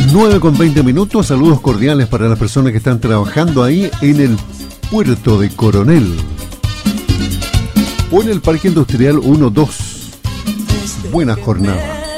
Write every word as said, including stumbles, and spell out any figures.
nueve con veinte minutos, saludos cordiales para las personas que están trabajando ahí en el puerto de Coronel o en el Parque Industrial uno dos. Buena jornada.